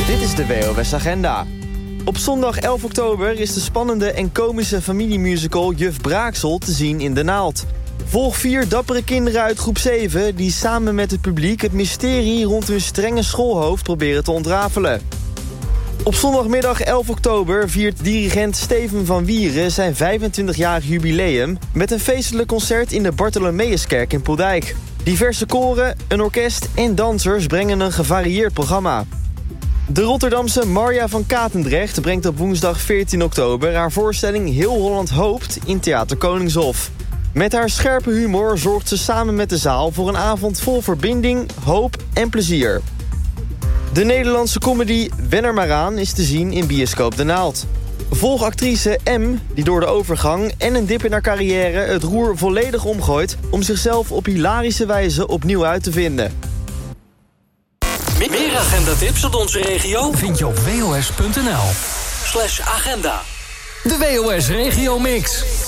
Dit is de WOS Agenda. Op zondag 11 oktober is de spannende en komische familiemusical Juf Braaksel te zien in De Naald. Volg 4 dappere kinderen uit groep 7... die samen met het publiek het mysterie rond hun strenge schoolhoofd proberen te ontrafelen. Op zondagmiddag 11 oktober viert dirigent Steven van Wieren zijn 25-jarig jubileum... met een feestelijk concert in de Bartholomeuskerk in Poeldijk. Diverse koren, een orkest en dansers brengen een gevarieerd programma. De Rotterdamse Marja van Katendrecht brengt op woensdag 14 oktober... haar voorstelling Heel Holland Hoopt in Theater Koningshof. Met haar scherpe humor zorgt ze samen met de zaal voor een avond vol verbinding, hoop en plezier. De Nederlandse comedy Wen er maar aan is te zien in Bioscoop De Naald. Volg actrice M, die door de overgang en een dip in haar carrière het roer volledig omgooit... om zichzelf op hilarische wijze opnieuw uit te vinden. Meer agendatips uit onze regio vind je op wos.nl/agenda. De WOS Regio Mix.